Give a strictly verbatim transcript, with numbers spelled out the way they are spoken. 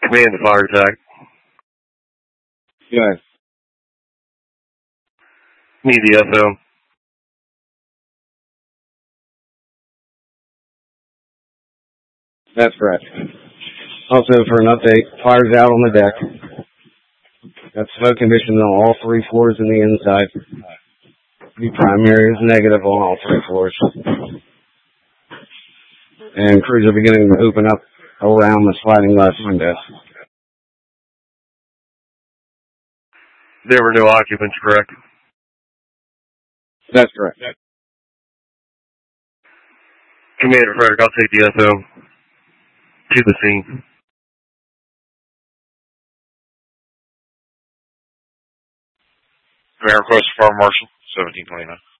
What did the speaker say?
Command the fire attack. Yes. Need the S O. That's correct. Also, for an update, fire's out on the deck. Got smoke conditions on all three floors in the inside. The primary is negative on all three floors. And crews are beginning to open up around the sliding glass windows. There were no occupants, correct? That's correct. Commander Frederick, I'll take the S O to the scene. Command request Fire Marshal, seventeen twenty-nine.